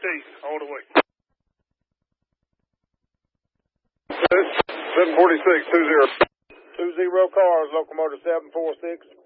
northeast all the way. 746, 20. 20 cars, locomotive 746.